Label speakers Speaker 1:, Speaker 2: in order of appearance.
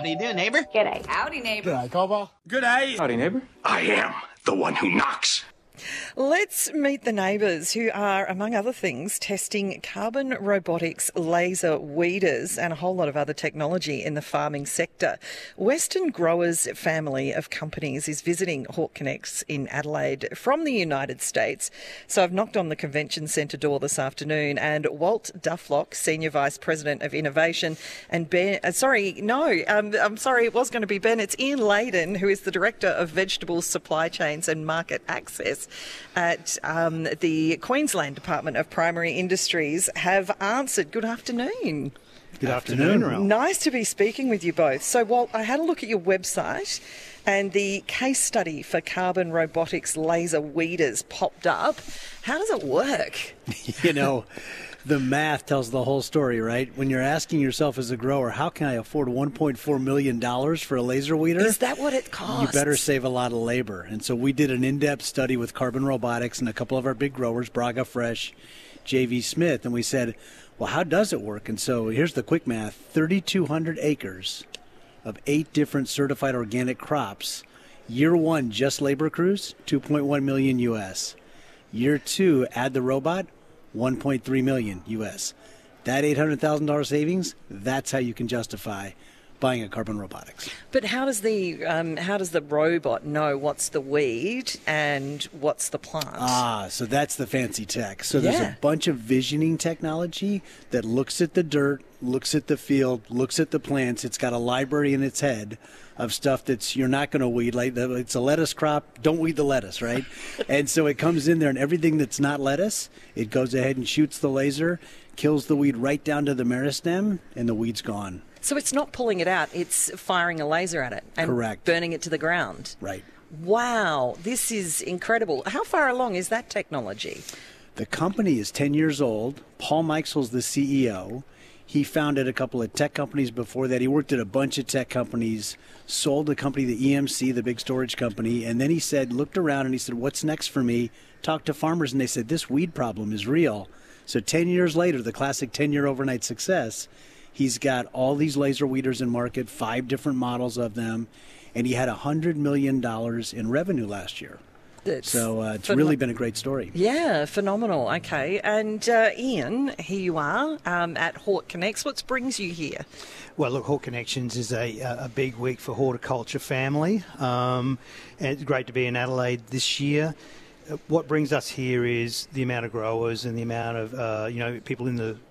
Speaker 1: How do you do, neighbor?
Speaker 2: G'day.
Speaker 3: Howdy, neighbor.
Speaker 4: G'day, Cobber.
Speaker 5: G'day.
Speaker 6: Howdy, neighbor.
Speaker 7: I am the one who knocks.
Speaker 8: Let's meet the neighbours who are, among other things, testing carbon robotics, laser weeders and a whole lot of other technology in the farming sector. Western Growers family of companies is visiting Hawke Connects in Adelaide from the United States. So I've knocked on the convention centre door this afternoon, and Walt Dufflock, Senior Vice President of Innovation, and Ben, I'm sorry, it was going to be Ben. It's Ian Layden, who is the Director of Vegetable Supply Chains and Market Access at the Queensland Department of Primary Industries, have answered. Good afternoon.
Speaker 4: Good afternoon, Ralph.
Speaker 8: Nice to be speaking with you both. So, Walt, I had a look at your website and the case study for carbon robotics laser weeders popped up. How does it work?
Speaker 4: You know, the math tells the whole story, right? When you're asking yourself as a grower, how can I afford $1.4 million for a laser weeder?
Speaker 8: Is that what it costs?
Speaker 4: You better save a lot of labor. And so we did an in-depth study with Carbon Robotics and a couple of our big growers, Braga Fresh, J.V. Smith, and we said, well, how does it work? And so here's the quick math. 3,200 acres of 8 different certified organic crops. Year 1, just labor crews, $2.1 million US. Year 2, add the robot, $1.3 million US. That $800,000 savings, that's how you can justify buying a Carbon Robotics.
Speaker 8: But how does the robot know what's the weed and what's the plant?
Speaker 4: So that's the fancy tech. So there's a bunch of visioning technology that looks at the dirt, looks at the field, looks at the plants. It's got a library in its head of stuff that's you're not going to weed. Like it's a lettuce crop, don't weed the lettuce, right? And so it comes in there, and everything that's not lettuce, it goes ahead and shoots the laser, kills the weed right down to the meristem, and the weed's gone.
Speaker 8: So it's not pulling it out, it's firing a laser at it and
Speaker 4: Correct.
Speaker 8: Burning it to the ground.
Speaker 4: Right.
Speaker 8: Wow, this is incredible. How far along is that technology?
Speaker 4: The company is 10 years old. Paul Meixel's the CEO. He founded a couple of tech companies before that. He worked at a bunch of tech companies, sold the company, the EMC, the big storage company, and then he looked around and he said, what's next for me? Talked to farmers, and they said, this weed problem is real. So 10 years later, the classic 10-year overnight success, he's got all these laser weeders in market, 5 different models of them, and he had $100 million in revenue last year. It's really been a great story.
Speaker 8: Yeah, phenomenal. Okay. And Ian, here you are at Hawke Connects. What brings you here?
Speaker 9: Well, look, Hawke Connections is a big week for horticulture family. And it's great to be in Adelaide this year. What brings us here is the amount of growers and the amount of people in the